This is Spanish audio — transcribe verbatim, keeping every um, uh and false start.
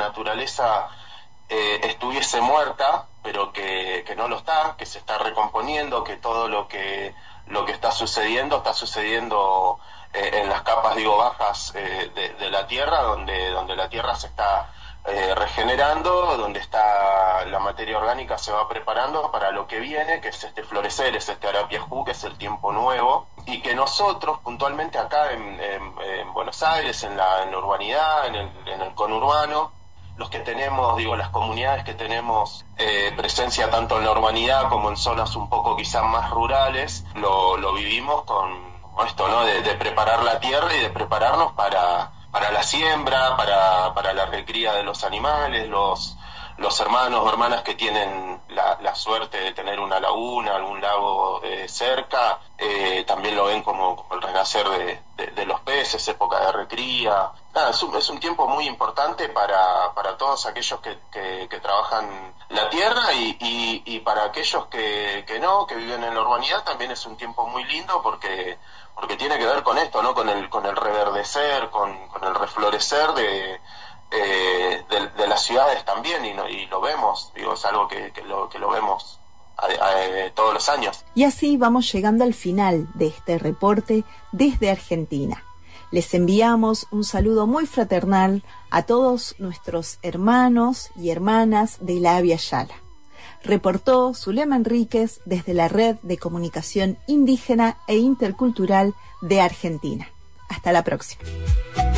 naturaleza eh, estuviese muerta, pero que, que no lo está, que se está recomponiendo, que todo lo que lo que está sucediendo está sucediendo eh, en las capas, digo, bajas eh, de, de la Tierra, donde donde la Tierra se está eh, regenerando, donde está la materia orgánica se va preparando para lo que viene, que es este florecer, es este Arapiajú, que es el tiempo nuevo, y que nosotros puntualmente acá en, en, en Buenos Aires, en la, en la urbanidad, en el, en el conurbano, los que tenemos, digo, las comunidades que tenemos eh, presencia tanto en la urbanidad como en zonas un poco quizás más rurales, lo, lo vivimos con esto, ¿no? De, de preparar la tierra y de prepararnos para, para la siembra, para, para la recría de los animales, los, los hermanos o hermanas que tienen la, la suerte de tener una laguna, algún lago eh, cerca, eh, también lo ven como, como el renacer de, de, de los peces, época de recría. Nada, es, un, es un tiempo muy importante para, para todos aquellos que, que, que trabajan la tierra y, y, y para aquellos que, que no, que viven en la urbanidad, también es un tiempo muy lindo porque, porque tiene que ver con esto, ¿no? Con el, con el reverdecer, con, con el reflorecer de, eh, de, de las ciudades también, y, no, y lo vemos, digo, es algo que, que, lo, que lo vemos a, a, a, todos los años. Y así vamos llegando al final de este reporte desde Argentina. Les enviamos un saludo muy fraternal a todos nuestros hermanos y hermanas de la Avia Yala. Reportó Zulema Enríquez desde la Red de Comunicación Indígena e Intercultural de Argentina. Hasta la próxima.